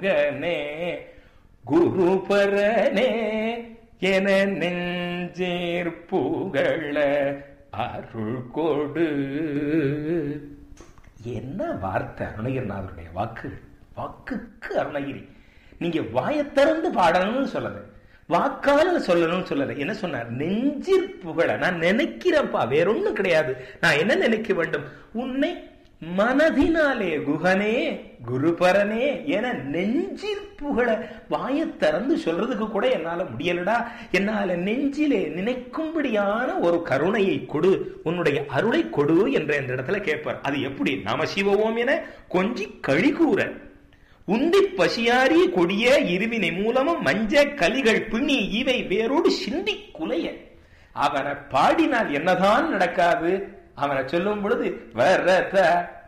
குருபரனே என நெஞ்சேர் புகழ அருள் கொடு. என்ன வார்த்தை! அருணகிரிநாதருடைய வாக்குக்கு அருணகிரி. நீங்க வாயை திறந்து பாடணும்னு சொல்லல, வாக்கால சொல்லணும்னு சொல்லல. என்ன சொன்னார்? நெஞ்சிற் புகழ. நான் நினைக்கிறேன்ப்பா, வேறொன்னும் கிடையாது. நான் என்ன நினைக்க வேண்டும்? உன்னை மனதினாலே குகனே குருபரனே என நெஞ்சிற் புகழ. வாயை திறந்து சொல்றதுக்கு கூட என்னால முடியலடா. என்னால நெஞ்சிலே நினைக்கும்படியான ஒரு கருணையை கொடு, உன்னுடைய அருளை கொடு என்ற இந்த இடத்துல கேட்பார். அது எப்படி? நம சிவவோம் என கொஞ்சி கழிகூற உந்தி பசியாரி கொடிய இருவினை மூலமும் மஞ்ச கலிகள் பிணி இவை வேரோடு சிந்தி குலைய. அவனை பாடினால் என்னதான் நடக்காது? அவனை சொல்லும் பொழுது வரத